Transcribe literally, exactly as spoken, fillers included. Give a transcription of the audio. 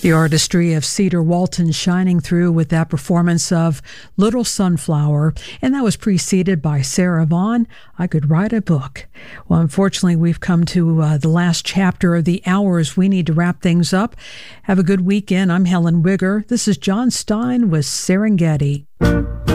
The artistry of Cedar Walton shining through with that performance of Little Sunflower, and that was preceded by Sarah Vaughan, I Could Write a Book. Well, unfortunately, we've come to uh, the last chapter of the hours. We need to wrap things up. Have a good weekend. I'm Helen Wigger. This is John Stein with Serengeti.